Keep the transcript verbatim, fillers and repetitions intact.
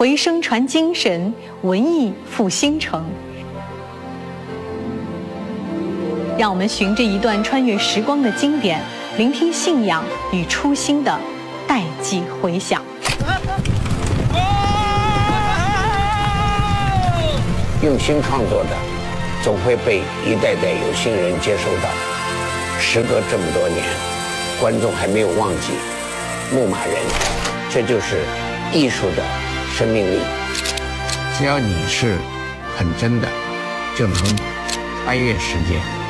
回声传精神，文艺复兴城。让我们循着一段穿越时光的经典，聆听信仰与初心的代际回响。 用心创作的，总会被一代代有心人接收到。时隔这么多年，观众还没有忘记牧马人，这就是艺术的生命力。只要你是很真的，就能穿越时间。